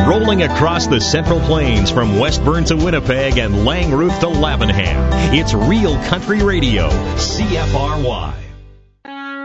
Rolling across the Central Plains from Westburn to Winnipeg and Langrooth to Lavenham. It's Real Country Radio, CFRY.